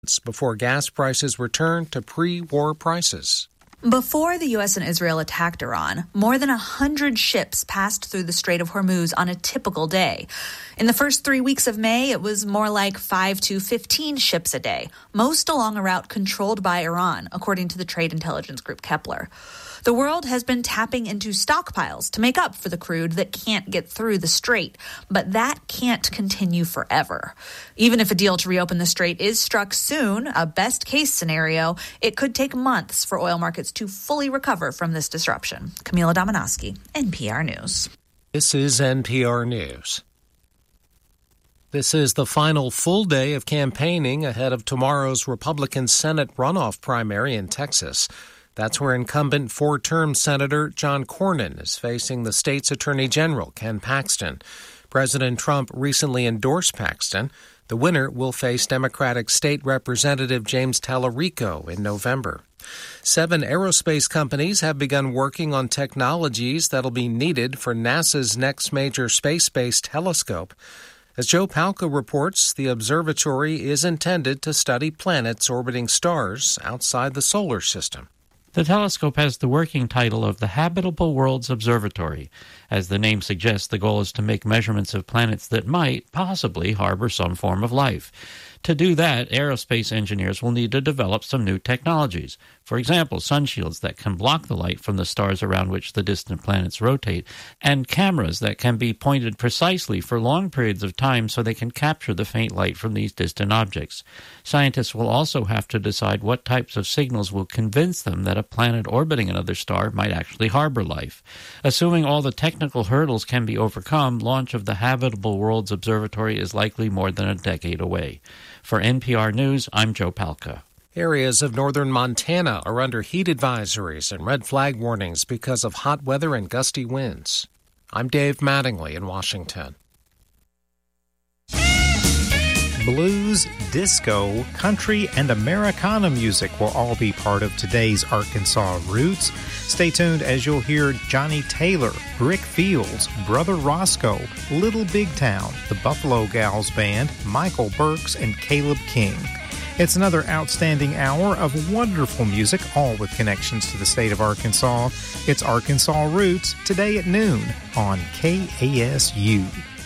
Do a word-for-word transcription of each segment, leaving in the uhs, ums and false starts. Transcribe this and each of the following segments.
before gas prices return to pre-war prices. Before the U S and Israel attacked Iran, more than one hundred ships passed through the Strait of Hormuz on a typical day. In the first three weeks of May, it was more like five to fifteen ships a day, most along a route controlled by Iran, according to the trade intelligence group Kepler. The world has been tapping into stockpiles to make up for the crude that can't get through the strait, but that can't continue forever. Even if a deal to reopen the strait is struck soon, a best-case scenario, it could take months for oil markets to fully recover from this disruption. Camila Dominowski, N P R News. This is N P R News. This is the final full day of campaigning ahead of tomorrow's Republican Senate runoff primary in Texas. That's where incumbent four-term Senator John Cornyn is facing the state's Attorney General, Ken Paxton. President Trump recently endorsed Paxton. The winner will face Democratic State Representative James Tallarico in November. Seven aerospace companies have begun working on technologies that'll be needed for NASA's next major space-based telescope. As Joe Palca reports, the observatory is intended to study planets orbiting stars outside the solar system. The telescope has the working title of the Habitable Worlds Observatory. As the name suggests, the goal is to make measurements of planets that might possibly harbor some form of life. To do that, aerospace engineers will need to develop some new technologies. For example, sunshields that can block the light from the stars around which the distant planets rotate, and cameras that can be pointed precisely for long periods of time so they can capture the faint light from these distant objects. Scientists will also have to decide what types of signals will convince them that a planet orbiting another star might actually harbor life. Assuming all the technical hurdles can be overcome, launch of the Habitable Worlds Observatory is likely more than a decade away. For N P R News, I'm Joe Palca. Areas of northern Montana are under heat advisories and red flag warnings because of hot weather and gusty winds. I'm Dave Mattingly in Washington. Blues, disco, country, and Americana music will all be part of today's Arkansas Roots. Stay tuned as you'll hear Johnny Taylor, Rick Fields, Brother Roscoe, Little Big Town, the Buffalo Gals Band, Michael Burks, and Caleb King. It's another outstanding hour of wonderful music, all with connections to the state of Arkansas. It's Arkansas Roots, today at noon on K A S U.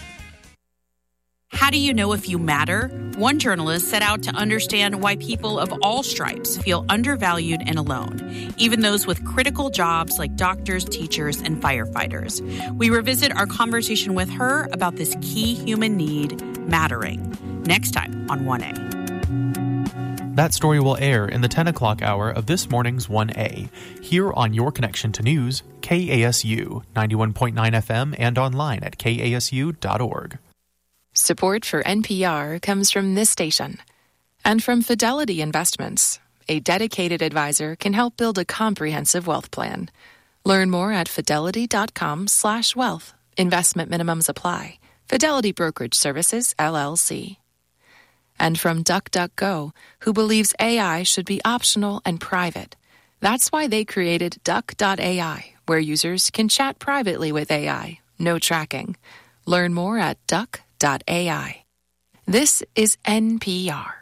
How do you know if you matter? One journalist set out to understand why people of all stripes feel undervalued and alone, even those with critical jobs like doctors, teachers, and firefighters. We revisit our conversation with her about this key human need, mattering, next time on one A. That story will air in the ten o'clock hour of this morning's one A, here on Your Connection to News, K A S U, ninety-one point nine F M, and online at K A S U dot org. Support for N P R comes from this station and from Fidelity Investments. A dedicated advisor can help build a comprehensive wealth plan. Learn more at fidelity.com slash wealth. Investment minimums apply. Fidelity Brokerage Services, L L C. And from DuckDuckGo, who believes A I should be optional and private. That's why they created Duck dot A I, where users can chat privately with A I. No tracking. Learn more at duck dot A I. This is N P R.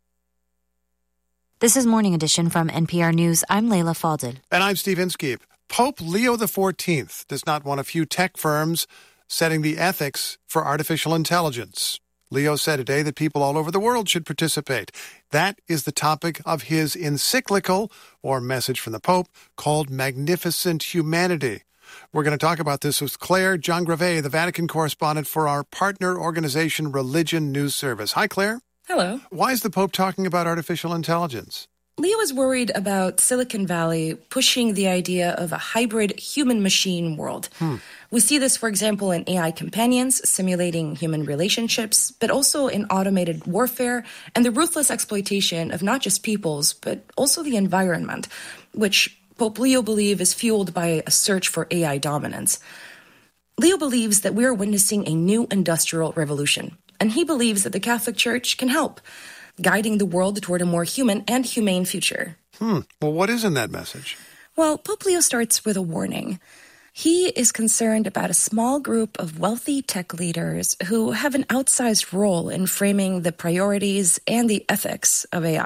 This is Morning Edition from N P R News. I'm Layla Fadel. And I'm Steve Inskeep. Pope Leo the fourteenth does not want a few tech firms setting the ethics for artificial intelligence. Leo said today that people all over the world should participate. That is the topic of his encyclical, or message from the Pope, called Magnificent Humanity. We're going to talk about this with Claire Jean-Gravet, the Vatican correspondent for our partner organization, Religion News Service. Hi, Claire. Hello. Why is the Pope talking about artificial intelligence? Leo is worried about Silicon Valley pushing the idea of a hybrid human-machine world. Hmm. We see this, for example, in A I companions simulating human relationships, but also in automated warfare and the ruthless exploitation of not just peoples, but also the environment, which Pope Leo believes is fueled by a search for A I dominance. Leo believes that we are witnessing a new industrial revolution, and he believes that the Catholic Church can help, guiding the world toward a more human and humane future. Hmm. Well, what is in that message? Well, Pope Leo starts with a warning. He is concerned about a small group of wealthy tech leaders who have an outsized role in framing the priorities and the ethics of A I.